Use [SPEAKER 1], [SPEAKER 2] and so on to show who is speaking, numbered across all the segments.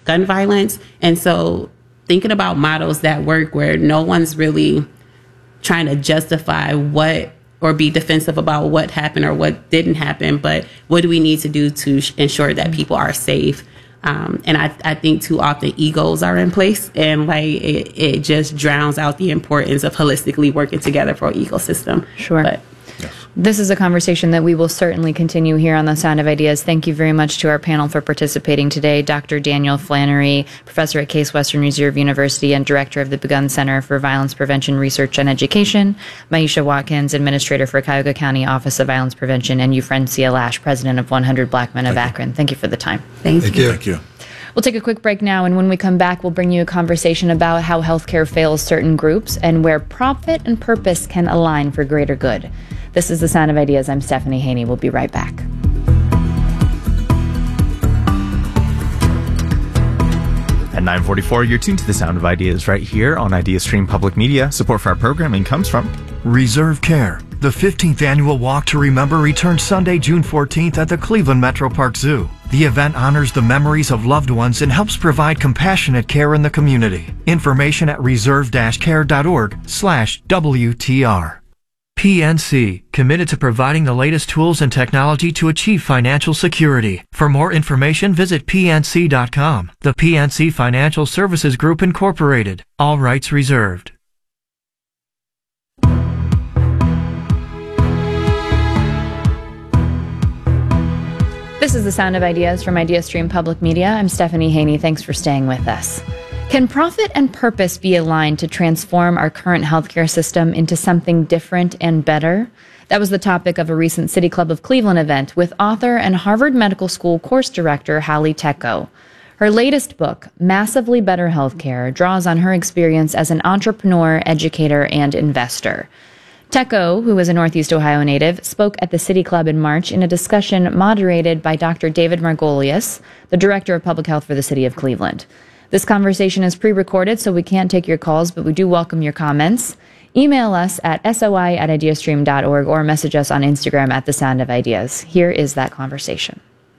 [SPEAKER 1] gun violence. And so thinking about models that work where no one's really trying to justify what or be defensive about what happened or what didn't happen, but what do we need to do to ensure that people are safe? And I think too often egos are in place, and like it just drowns out the importance of holistically working together for an ecosystem.
[SPEAKER 2] Sure.
[SPEAKER 1] But
[SPEAKER 2] this is a conversation that we will certainly continue here on The Sound of Ideas. Thank you very much to our panel for participating today. Dr. Daniel Flannery, professor at Case Western Reserve University and director of the Begun Center for Violence Prevention Research and Education. Maisha Watkins, administrator for Cuyahoga County Office of Violence Prevention. And Euphrenscia Lash, president of 100 Black Men of Akron. Thank you for the time.
[SPEAKER 1] Thank you.
[SPEAKER 3] Thank you.
[SPEAKER 2] We'll take a quick break now, and when we come back, we'll bring you a conversation about how healthcare fails certain groups and where profit and purpose can align for greater good. This is The Sound of Ideas. I'm Stephanie Haney. We'll be right back.
[SPEAKER 4] At 9:44, you're tuned to The Sound of Ideas right here on IdeaStream Public Media. Support for our programming comes from
[SPEAKER 5] Reserve Care. The 15th annual Walk to Remember returns Sunday, June 14th at the Cleveland Metro Park Zoo. The event honors the memories of loved ones and helps provide compassionate care in the community. Information at reserve-care.org/WTR. PNC, committed to providing the latest tools and technology to achieve financial security. For more information, visit pnc.com. The PNC Financial Services Group, Incorporated. All rights reserved.
[SPEAKER 2] This is The Sound of Ideas from IdeaStream Public Media. I'm Stephanie Haney. Thanks for staying with us. Can profit and purpose be aligned to transform our current healthcare system into something different and better? That was the topic of a recent City Club of Cleveland event with author and Harvard Medical School course director Hallie Tecco. Her latest book, Massively Better Healthcare, draws on her experience as an entrepreneur, educator, and investor. Tecco, who is a Northeast Ohio native, spoke at the City Club in March in a discussion moderated by Dr. David Margolius, the Director of Public Health for the City of Cleveland. This conversation is pre-recorded, so we can't take your calls, but we do welcome your comments. Email us at soi@ideastream.org or message us on Instagram at The Sound of Ideas. Here is that conversation.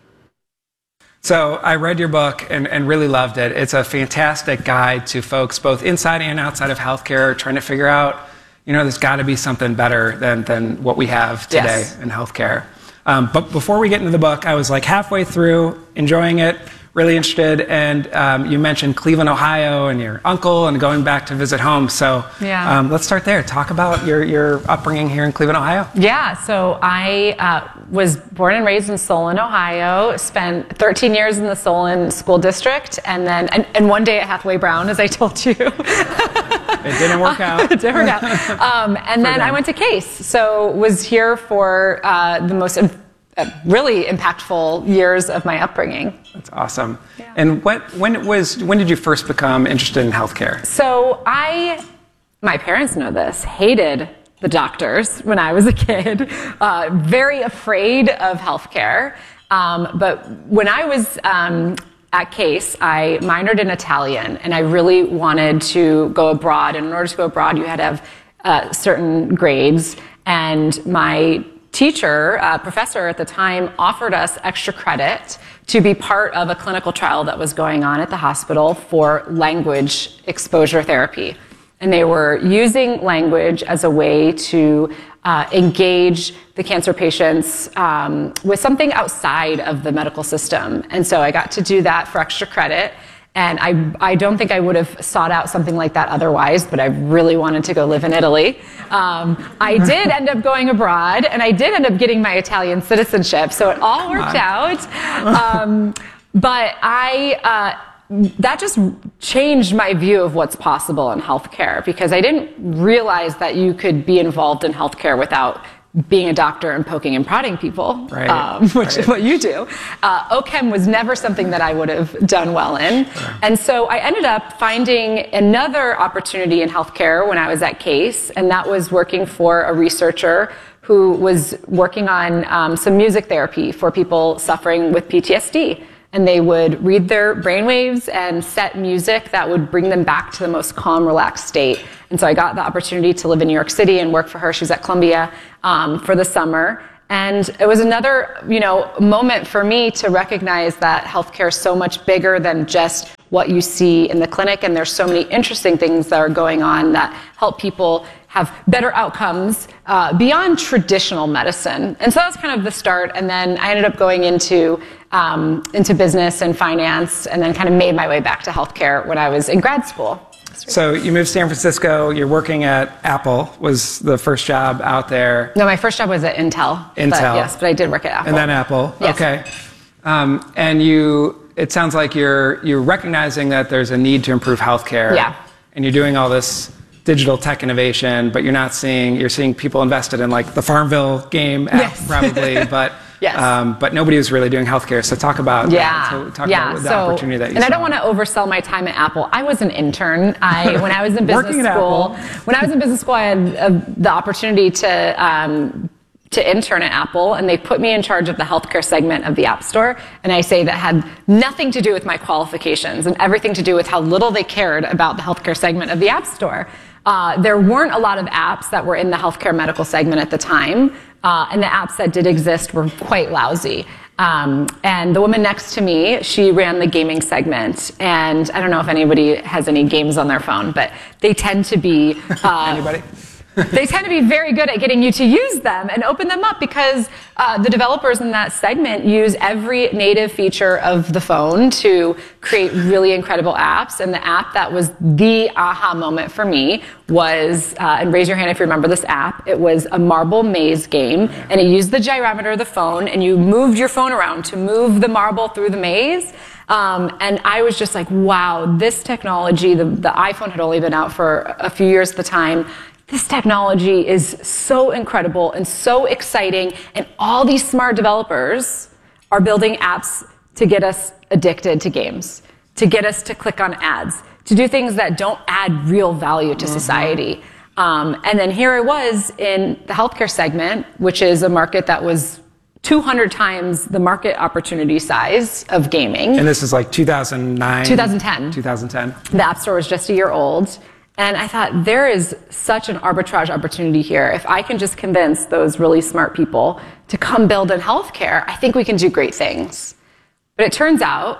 [SPEAKER 6] So I read your book and really loved it. It's a fantastic guide to folks both inside and outside of healthcare trying to figure out, there's got to be something better than what we have today in healthcare. But before we get into the book, I was like halfway through, enjoying it, really interested, and you mentioned Cleveland, Ohio, and your uncle, and going back to visit home. So let's start there. Talk about your upbringing here in Cleveland, Ohio.
[SPEAKER 7] Yeah, so I was born and raised in Solon, Ohio, spent 13 years in the Solon School District, and then and one day at Hathaway Brown, as I told you.
[SPEAKER 6] It didn't work out.
[SPEAKER 7] It didn't work out. And then I went to Case, so was here for the most really impactful years of my upbringing.
[SPEAKER 6] That's awesome. Yeah. And when did you first become interested in healthcare?
[SPEAKER 7] So my parents know this, hated the doctors when I was a kid, very afraid of healthcare. But when I was at Case, I minored in Italian, and I really wanted to go abroad. And in order to go abroad, you had to have certain grades. And my teacher, professor at the time, offered us extra credit to be part of a clinical trial that was going on at the hospital for language exposure therapy. And they were using language as a way to engage the cancer patients with something outside of the medical system. And so I got to do that for extra credit. And I don't think I would have sought out something like that otherwise, but I really wanted to go live in Italy. I did end up going abroad, and I did end up getting my Italian citizenship, so it all worked out. But that just changed my view of what's possible in healthcare, because I didn't realize that you could be involved in healthcare without being a doctor and poking and prodding people, which is what you do. OCHEM was never something that I would have done well in. Sure. And so I ended up finding another opportunity in healthcare when I was at Case, and that was working for a researcher who was working on some music therapy for people suffering with PTSD. And they would read their brainwaves and set music that would bring them back to the most calm, relaxed state. And so I got the opportunity to live in New York City and work for her. She was at Columbia for the summer. And it was another, moment for me to recognize that healthcare is so much bigger than just what you see in the clinic. And there's so many interesting things that are going on that help people have better outcomes beyond traditional medicine. And so that was kind of the start. And then I ended up going into business and finance, and then kind of made my way back to healthcare when I was in grad school.
[SPEAKER 6] So you moved to San Francisco, you're working at Apple, was the first job out there.
[SPEAKER 7] No, my first job was at Intel. But I did work at Apple.
[SPEAKER 6] And then Apple,
[SPEAKER 7] yes.
[SPEAKER 6] Okay. And it sounds like you're recognizing that there's a need to improve healthcare.
[SPEAKER 7] Yeah.
[SPEAKER 6] And you're doing all this digital tech innovation, but you're seeing people invested in like the Farmville game app,
[SPEAKER 7] yes.
[SPEAKER 6] probably, but
[SPEAKER 7] yes.
[SPEAKER 6] But nobody was really doing healthcare. So talk about that.
[SPEAKER 7] So
[SPEAKER 6] about the opportunity that you
[SPEAKER 7] saw. And I don't want to oversell my time at Apple. I was an intern. When I was in business school, I had the opportunity to intern at Apple, and they put me in charge of the healthcare segment of the App Store. And I say that had nothing to do with my qualifications and everything to do with how little they cared about the healthcare segment of the App Store. There weren't a lot of apps that were in the healthcare medical segment at the time, and the apps that did exist were quite lousy. And the woman next to me, she ran the gaming segment, and I don't know if anybody has any games on their phone, but they tend to be...
[SPEAKER 6] Anybody?
[SPEAKER 7] They tend to be very good at getting you to use them and open them up, because the developers in that segment use every native feature of the phone to create really incredible apps. And the app that was the aha moment for me was, and raise your hand if you remember this app, it was a marble maze game, and it used the gyrometer of the phone, and you moved your phone around to move the marble through the maze. And I was just like, wow, this technology, the iPhone had only been out for a few years at the time. This technology is so incredible and so exciting, and all these smart developers are building apps to get us addicted to games, to get us to click on ads, to do things that don't add real value to society. And then here I was in the healthcare segment, which is a market that was 200 times the market opportunity size of gaming.
[SPEAKER 6] And this is like 2009?
[SPEAKER 7] 2010.
[SPEAKER 6] 2010.
[SPEAKER 7] The App Store was just a year old. And I thought, there is such an arbitrage opportunity here. If I can just convince those really smart people to come build in healthcare, I think we can do great things. But it turns out,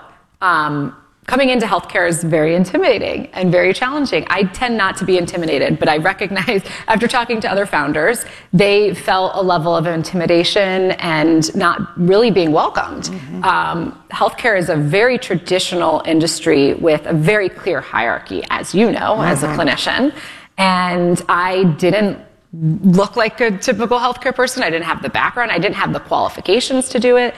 [SPEAKER 7] coming into healthcare is very intimidating and very challenging. I tend not to be intimidated, but I recognize, after talking to other founders, they felt a level of intimidation and not really being welcomed. Healthcare is a very traditional industry with a very clear hierarchy, as you know, as a clinician. And I didn't look like a typical healthcare person. I didn't have the background. I didn't have the qualifications to do it.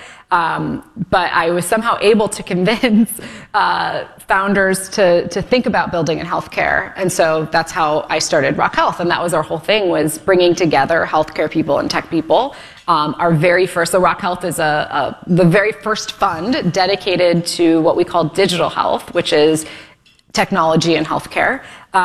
[SPEAKER 7] But I was somehow able to convince founders to think about building in healthcare. And so that's how I started Rock Health. And that was our whole thing, was bringing together healthcare people and tech people. Our very first, so Rock Health is the very first fund dedicated to what we call digital health, which is technology and healthcare,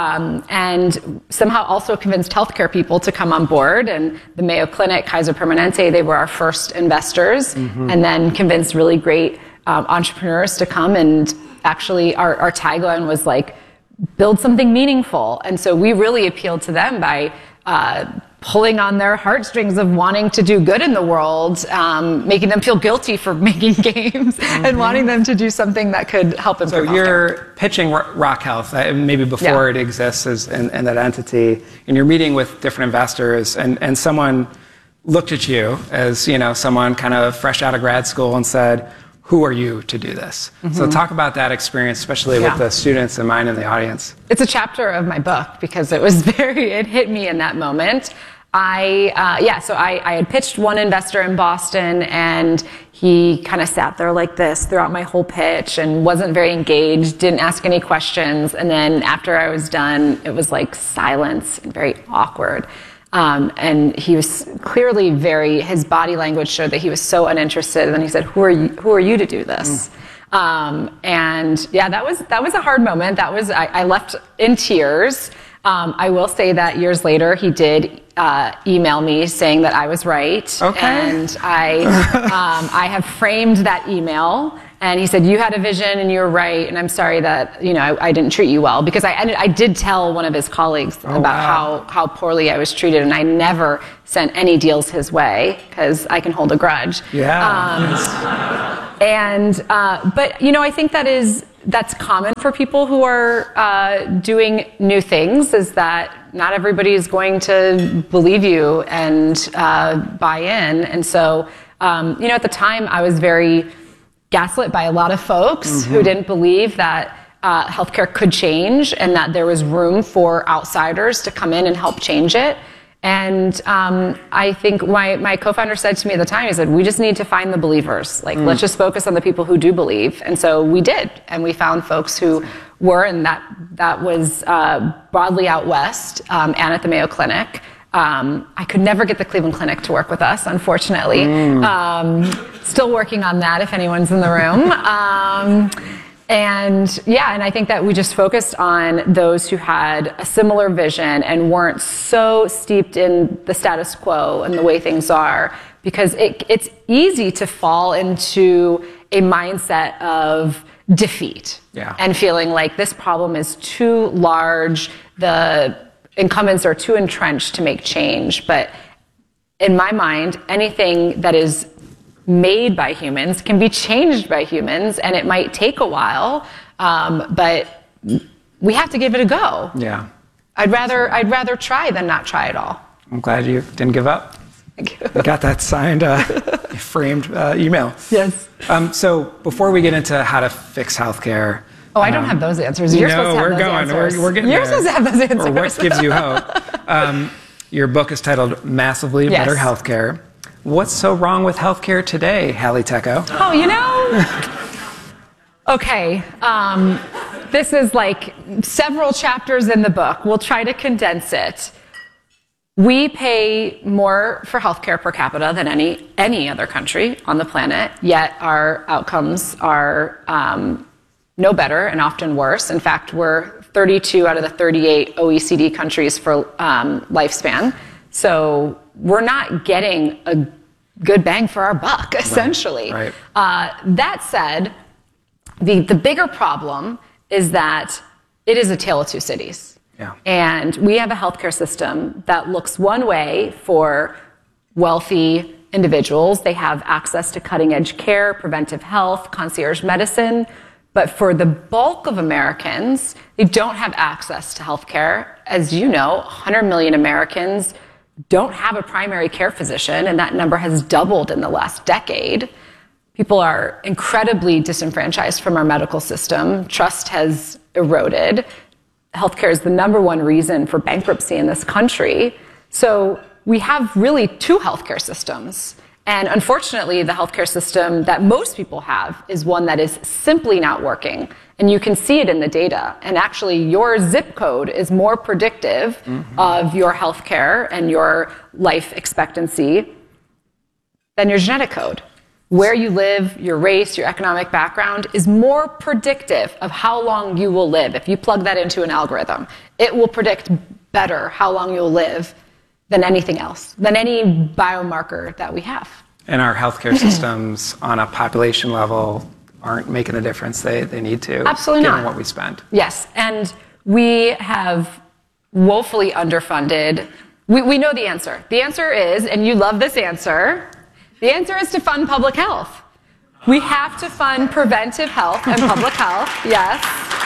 [SPEAKER 7] and somehow also convinced healthcare people to come on board. And the Mayo Clinic, Kaiser Permanente, they were our first investors, and then convinced really great entrepreneurs to come. And actually our tagline was like, build something meaningful. And so we really appealed to them by pulling on their heartstrings of wanting to do good in the world, making them feel guilty for making games, and wanting them to do something that could help improve.
[SPEAKER 6] So you're pitching Rock Health, maybe before it exists in that entity, and you're meeting with different investors, and someone looked at you as, someone kind of fresh out of grad school and said, who are you to do this? So talk about that experience, especially with the students in mind in the audience.
[SPEAKER 7] It's a chapter of my book, because it hit me in that moment. I had pitched one investor in Boston, and he kind of sat there like this throughout my whole pitch and wasn't very engaged, didn't ask any questions. And then after I was done, it was like silence and very awkward. And he was clearly his body language showed that he was so uninterested. And then he said, who are you to do this? And yeah, that was a hard moment. I left in tears. I will say that years later, he did email me saying that I was right.
[SPEAKER 6] Okay.
[SPEAKER 7] And I have framed that email And he said, you had a vision and you were right. And I'm sorry that, I didn't treat you well, because I did tell one of his colleagues about how poorly I was treated. And I never sent any deals his way because I can hold a grudge.
[SPEAKER 6] Yeah.
[SPEAKER 7] But I think that's common for people who are doing new things, is that not everybody is going to believe you and buy in. And so, at the time I was very gaslit by a lot of folks who didn't believe that healthcare could change and that there was room for outsiders to come in and help change it. And I think my co-founder said to me at the time, he said, we just need to find the believers. Let's just focus on the people who do believe. And so we did. And we found folks who were, and that was broadly out west and at the Mayo Clinic. I could never get the Cleveland Clinic to work with us, unfortunately. Still working on that if anyone's in the room. And I think that we just focused on those who had a similar vision and weren't so steeped in the status quo and the way things are, because it's easy to fall into a mindset of defeat and feeling like this problem is too large, the incumbents are too entrenched to make change. But in my mind, anything that is made by humans can be changed by humans, and it might take a while, but we have to give it a go.
[SPEAKER 6] Yeah.
[SPEAKER 7] I'd rather try than not try at all.
[SPEAKER 6] I'm glad you didn't give up.
[SPEAKER 7] Thank you.
[SPEAKER 6] I got that signed, framed email.
[SPEAKER 7] Yes.
[SPEAKER 6] So before we get into how to fix healthcare.
[SPEAKER 7] Oh, I don't have those answers. You're supposed to have those answers.
[SPEAKER 6] We're getting
[SPEAKER 7] You're
[SPEAKER 6] there.
[SPEAKER 7] supposed to have those answers.
[SPEAKER 6] Or what gives you hope? Your book is titled Massively Better Healthcare. What's so wrong with healthcare today, Hallie Tecco?
[SPEAKER 7] Okay. This is like several chapters in the book. We'll try to condense it. We pay more for healthcare per capita than any other country on the planet, yet our outcomes are no better and often worse. In fact, we're 32 out of the 38 OECD countries for lifespan. So we're not getting a good bang for our buck, essentially.
[SPEAKER 6] Right.
[SPEAKER 7] That said, the bigger problem is that it is a tale of two cities.
[SPEAKER 6] Yeah.
[SPEAKER 7] And we have a healthcare system that looks one way for wealthy individuals. They have access to cutting-edge care, preventive health, concierge medicine. But for the bulk of Americans, they don't have access to healthcare. As you know, 100 million Americans don't have a primary care physician, and that number has doubled in the last decade. People are incredibly disenfranchised from our medical system. Trust has eroded. Healthcare is the number one reason for bankruptcy in this country. So we have really two healthcare systems. And unfortunately, the healthcare system that most people have is one that is simply not working. And you can see it in the data. And actually, your zip code is more predictive of your healthcare and your life expectancy than your genetic code. Where you live, your race, your economic background is more predictive of how long you will live. If you plug that into an algorithm, it will predict better how long you'll live than anything else, than any biomarker that we have.
[SPEAKER 6] And our healthcare systems on a population level aren't making the difference they need to.
[SPEAKER 7] Absolutely
[SPEAKER 6] given
[SPEAKER 7] not.
[SPEAKER 6] what we spend.
[SPEAKER 7] Yes, and we have woefully underfunded. We know the answer. The answer is, and you love this answer, the answer is to fund public health. We have to fund preventive health and public health, yes.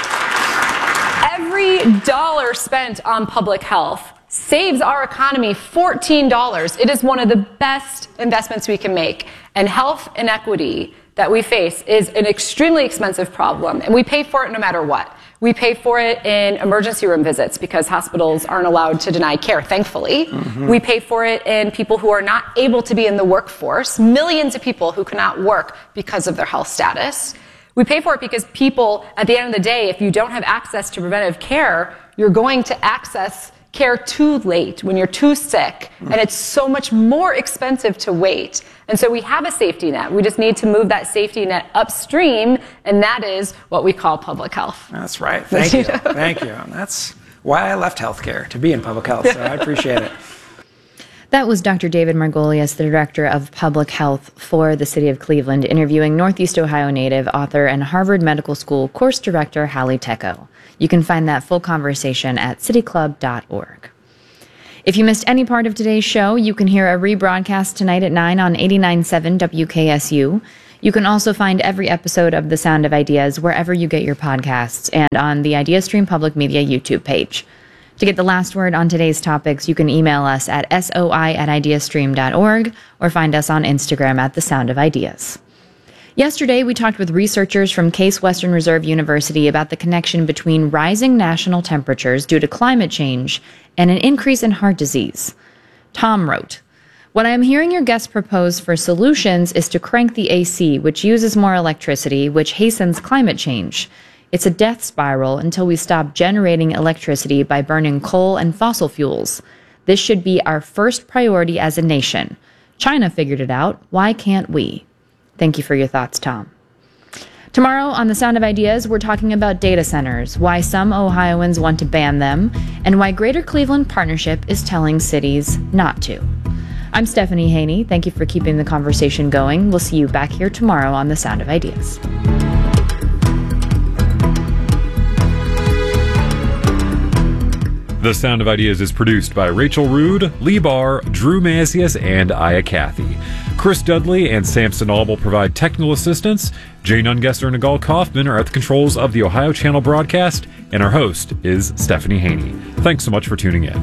[SPEAKER 7] Every dollar spent on public health saves our economy $14. It is one of the best investments we can make. And health inequity that we face is an extremely expensive problem, and we pay for it no matter what. We pay for it in emergency room visits because hospitals aren't allowed to deny care, thankfully. We pay for it in people who are not able to be in the workforce, millions of people who cannot work because of their health status. We pay for it because people, at the end of the day, if you don't have access to preventive care, you're going to access care too late, when you're too sick, and it's so much more expensive to wait. And so we have a safety net. We just need to move that safety net upstream, and that is what we call public health.
[SPEAKER 6] That's right. Thank you. Thank you. And that's why I left healthcare, to be in public health, so I appreciate it.
[SPEAKER 2] That was Dr. David Margolius, the Director of Public Health for the City of Cleveland, interviewing Northeast Ohio native, author, and Harvard Medical School course director Hallie Tecco. You can find that full conversation at cityclub.org. If you missed any part of today's show, you can hear a rebroadcast tonight at 9 on 89.7 WKSU. You can also find every episode of The Sound of Ideas wherever you get your podcasts and on the IdeaStream Public Media YouTube page. To get the last word on today's topics, you can email us at soi@ideastream.org or find us on Instagram at The Sound of Ideas. Yesterday, we talked with researchers from Case Western Reserve University about the connection between rising national temperatures due to climate change and an increase in heart disease. Tom wrote, "What I am hearing your guests propose for solutions is to crank the AC, which uses more electricity, which hastens climate change. It's a death spiral until we stop generating electricity by burning coal and fossil fuels. This should be our first priority as a nation. China figured it out. Why can't we?" Thank you for your thoughts, Tom. Tomorrow on The Sound of Ideas, we're talking about data centers, why some Ohioans want to ban them, and why Greater Cleveland Partnership is telling cities not to. I'm Stephanie Haney. Thank you for keeping the conversation going. We'll see you back here tomorrow on The Sound of Ideas.
[SPEAKER 3] The Sound of Ideas is produced by Rachel Rood, Lee Barr, Drew Masius, and Aya Cathy. Chris Dudley and Samson Albel provide technical assistance. Jane Ungesser and Nagal Kaufman are at the controls of the Ohio Channel broadcast, and our host is Stephanie Haney. Thanks so much for tuning in.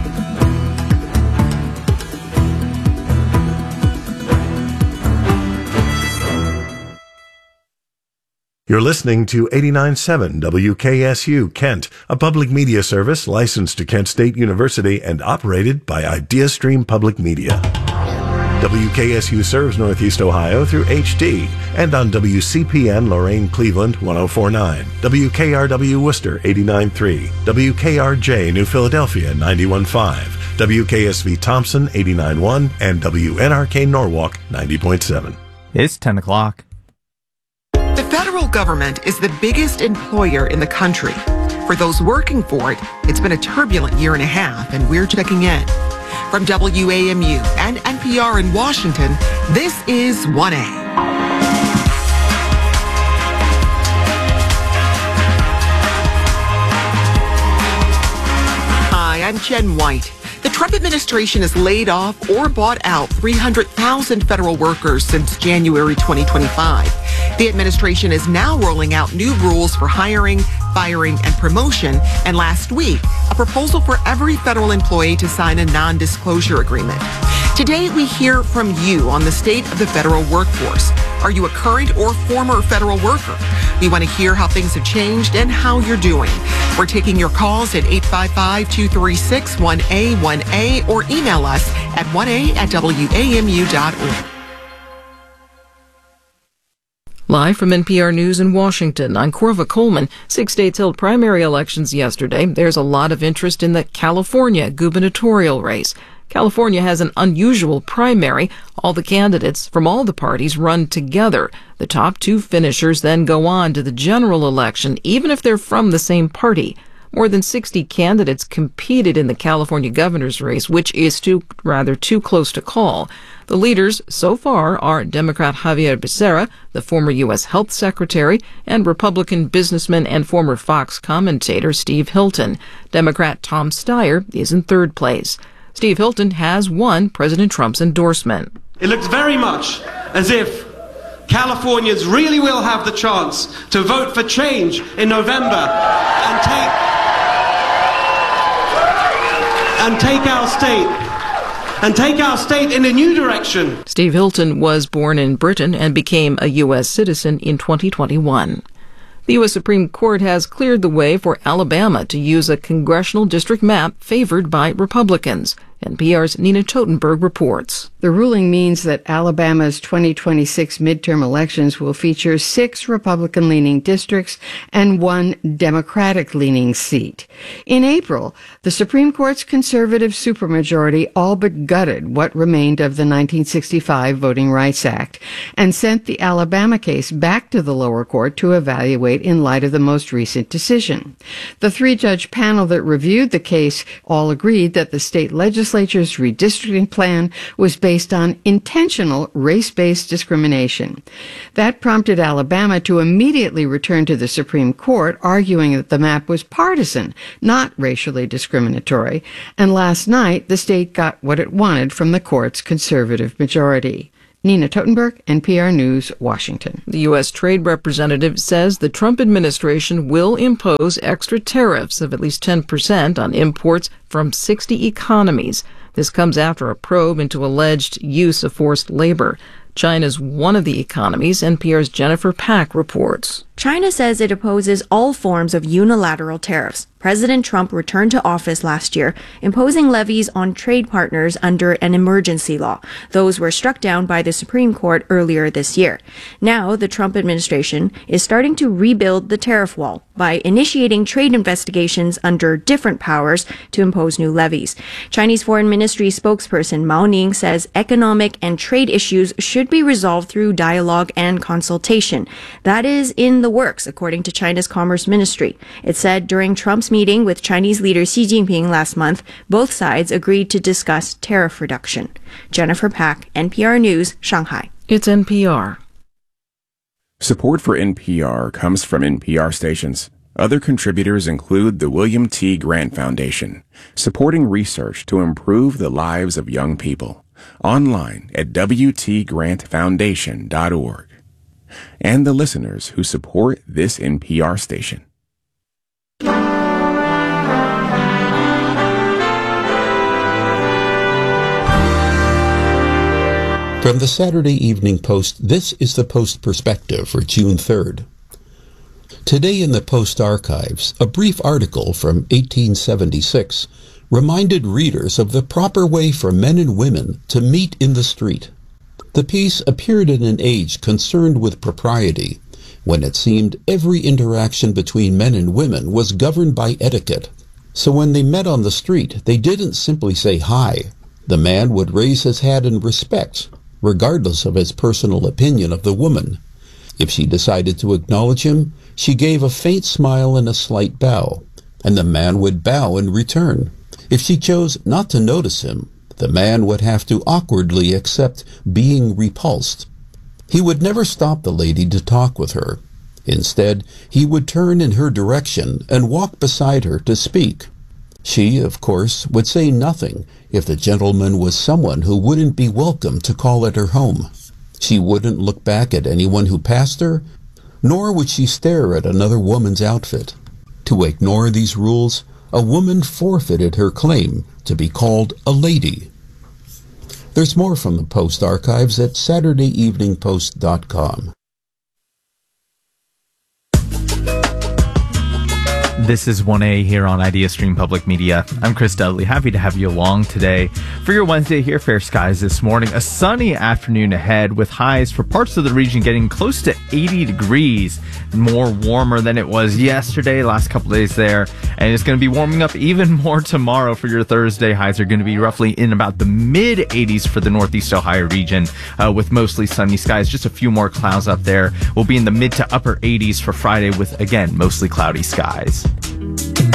[SPEAKER 8] You're listening to 89.7 WKSU Kent, a public media service licensed to Kent State University and operated by IdeaStream Public Media. WKSU serves Northeast Ohio through HD and on WCPN Lorain Cleveland 104.9, WKRW Worcester 89.3, WKRJ New Philadelphia 91.5, WKSV Thompson 89.1, and WNRK Norwalk 90.7.
[SPEAKER 4] It's 10 o'clock.
[SPEAKER 9] The federal government is the biggest employer in the country. For those working for it, it's been a turbulent year and a half, and we're checking in. From WAMU and NPR in Washington, this is 1A. Hi, I'm Jen White. The Trump administration has laid off or bought out 300,000 federal workers since January 2025. The administration is now rolling out new rules for hiring, firing, and promotion. And last week, a proposal for every federal employee to sign a non-disclosure agreement. Today, we hear from you on the state of the federal workforce. Are you a current or former federal worker? We want to hear how things have changed and how you're doing. We're taking your calls at 855-236-1A1A or email us at 1A@WAMU.org.
[SPEAKER 10] Live from NPR News in Washington, I'm Corva Coleman. 6 states held primary elections yesterday. There's a lot of interest in the California gubernatorial race. California has an unusual primary. All the candidates from all the parties run together. The top two finishers then go on to the general election, even if they're from the same party. More than 60 candidates competed in the California governor's race, which is too close to call. The leaders so far are Democrat Javier Becerra, the former U.S. Health Secretary, and Republican businessman and former Fox commentator Steve Hilton. Democrat Tom Steyer is in third place. Steve Hilton has won President Trump's endorsement.
[SPEAKER 11] It looks very much as if Californians really will have the chance to vote for change in November and take our state in a new direction.
[SPEAKER 10] Steve Hilton was born in Britain and became a U.S. citizen in 2021. The U.S. Supreme Court has cleared the way for Alabama to use a congressional district map favored by Republicans. NPR's Nina Totenberg reports.
[SPEAKER 12] The ruling means that Alabama's 2026 midterm elections will feature 6 Republican-leaning districts and 1 Democratic-leaning seat. In April, the Supreme Court's conservative supermajority all but gutted what remained of the 1965 Voting Rights Act and sent the Alabama case back to the lower court to evaluate in light of the most recent decision. The 3-judge panel that reviewed the case all agreed that the state legislature legislature's redistricting plan was based on intentional race-based discrimination. That prompted Alabama to immediately return to the Supreme Court, arguing that the map was partisan, not racially discriminatory. And last night, the state got what it wanted from the court's conservative majority. Nina Totenberg, NPR News, Washington.
[SPEAKER 10] The U.S. Trade Representative says the Trump administration will impose extra tariffs of at least 10% on imports from 60 economies. This comes after a probe into alleged use of forced labor. China's one of the economies, NPR's Jennifer Pack reports.
[SPEAKER 13] China says it opposes all forms of unilateral tariffs. President Trump returned to office last year, imposing levies on trade partners under an emergency law. Those were struck down by the Supreme Court earlier this year. Now, the Trump administration is starting to rebuild the tariff wall by initiating trade investigations under different powers to impose new levies. Chinese Foreign Ministry spokesperson Mao Ning says economic and trade issues should be resolved through dialogue and consultation. That is in the works, according to China's Commerce Ministry. It said during Trump's meeting with Chinese leader Xi Jinping last month, both sides agreed to discuss tariff reduction. Jennifer Pack, NPR News, Shanghai.
[SPEAKER 10] It's NPR.
[SPEAKER 14] Support for NPR comes from NPR stations. Other contributors include the William T. Grant Foundation, supporting research to improve the lives of young people. Online at wtgrantfoundation.org. And the listeners who support this NPR station.
[SPEAKER 15] From the Saturday Evening Post, this is the Post Perspective for June 3rd. Today in the Post archives, a brief article from 1876 reminded readers of the proper way for men and women to meet in the street. The piece appeared in an age concerned with propriety, when it seemed every interaction between men and women was governed by etiquette. So when they met on the street, they didn't simply say hi. The man would raise his hat in respect, regardless of his personal opinion of the woman. If she decided to acknowledge him, she gave a faint smile and a slight bow, and the man would bow in return. If she chose not to notice him, the man would have to awkwardly accept being repulsed. He would never stop the lady to talk with her. Instead, he would turn in her direction and walk beside her to speak. She, of course, would say nothing if the gentleman was someone who wouldn't be welcome to call at her home. She wouldn't look back at anyone who passed her, nor would she stare at another woman's outfit. To ignore these rules, a woman forfeited her claim to be called a lady. There's more from the Post archives at SaturdayEveningPost.com.
[SPEAKER 4] This is 1A here on IdeaStream Public Media. I'm Chris Dudley. Happy to have you along today for your Wednesday here. Fair skies this morning. A sunny afternoon ahead with highs for parts of the region getting close to 80 degrees. More warmer than it was yesterday, last couple days there. And it's going to be warming up even more tomorrow for your Thursday. Highs are going to be roughly in about the mid 80s for the Northeast Ohio region with mostly sunny skies. Just a few more clouds up there. We'll be in the mid to upper 80s for Friday with, again, mostly cloudy skies.